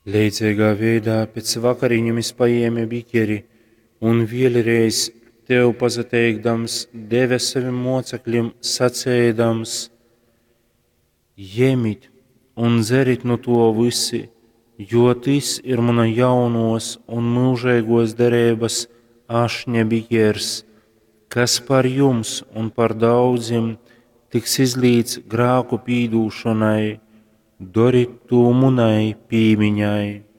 Leidzīgā veidā pēc vakariņam es paēmu bikeri un vielreiz tev pazateikdams deve saviem mocekļiem sacēdams: Ņemiet un dzerit no to visi, jo tas ir mana jaunos un mūžīgos derības ašņa bikers, kas par jums un par daudziem tiks izlīts grēku pīdūšanai. Dariet to manai piemiņai.